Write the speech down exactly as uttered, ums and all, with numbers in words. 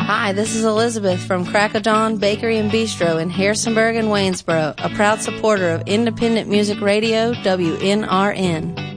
Hi, this is Elizabeth from Crack of Dawn Bakery and Bistro in Harrisonburg and Waynesboro, a proud supporter of independent music radio, W N R N.